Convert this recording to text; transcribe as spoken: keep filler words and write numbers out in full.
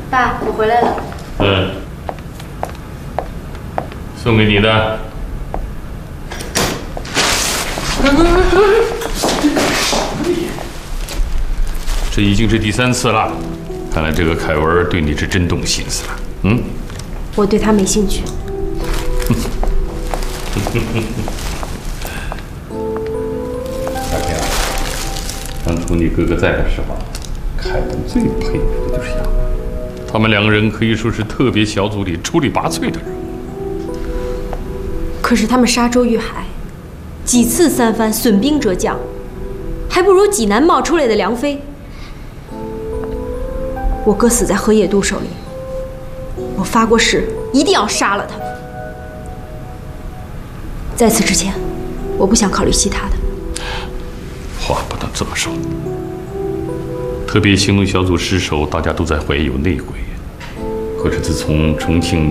爸，我回来了。 嗯，送给你的。这已经是第三次了，看来这个凯文对你是真动心思了。嗯， 我对他没兴趣。 大天啊，当初你哥哥在的时候，凯文最佩服的就是杨文，他们两个人可以说是特别小组里出类拔萃的人物。 可是他们沙洲遇海，几次三番损兵折将，还不如济南冒出来的梁飞。我哥死在何野渡手里，我发过誓，一定要杀了他。在此之前，我不想考虑其他的。 话不能这么说。特别行动小组失守，大家都在怀疑有内鬼。可是自从重庆